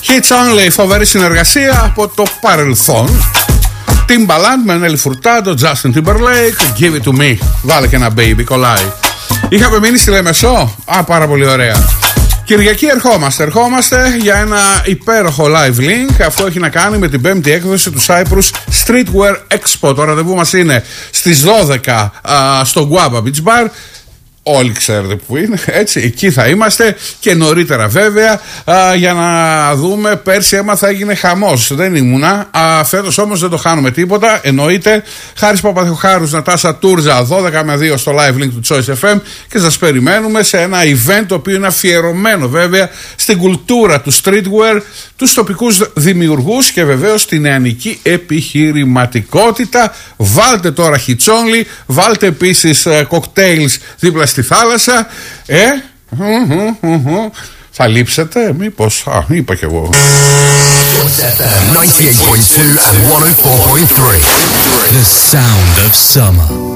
Hits Only, φοβερή συνεργασία από το παρελθόν. Timbaland με Nelly Furtado, Justin Timberlake, Give It To Me. Βάλε και ένα baby, κολλάει. Είχαμε μείνει στη Λεμεσό. Πάρα πολύ ωραία. Κυριακή ερχόμαστε για ένα υπέροχο live link. Αυτό έχει να κάνει με την 5η έκδοση του Cyprus Streetwear Expo. Το ραντεβού μας είναι στις 12 στο Guava Beach Bar. Όλοι ξέρετε που είναι, έτσι, εκεί θα είμαστε και νωρίτερα βέβαια για να δούμε. Πέρσι έμαθα έγινε χαμός, δεν ήμουνα, φέτος όμως δεν το χάνουμε τίποτα, εννοείται. Χάρης Παπαθεοχάρους, Νατάσα Τούρζα, 12 με 2 στο live link του Choice FM και σας περιμένουμε σε ένα event το οποίο είναι αφιερωμένο βέβαια στην κουλτούρα του streetwear, τους τοπικούς δημιουργούς και βεβαίως την νεανική επιχειρηματικότητα. Βάλτε τώρα Hits Only, βάλτε επίσης cocktails δίπλα στη θάλασσα. Θα λείψετε, μήπως? Είπα κι εγώ. 98.2 and 104.3. The sound of summer.